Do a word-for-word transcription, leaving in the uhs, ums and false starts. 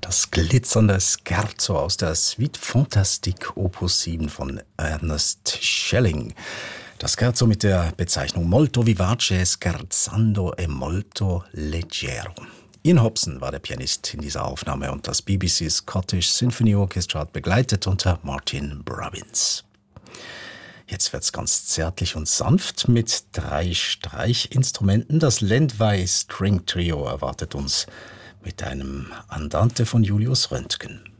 Das glitzernde Scherzo aus der Suite Fantastique Opus sieben von Ernest Schelling. Das Scherzo mit der Bezeichnung Molto vivace scherzando e molto leggero. Ian Hobson war der Pianist in dieser Aufnahme und das B B C Scottish Symphony Orchestra hat begleitet unter Martin Brobbins. Jetzt wird's ganz zärtlich und sanft mit drei Streichinstrumenten. Das Lendwey String Trio erwartet uns mit einem Andante von Julius Röntgen.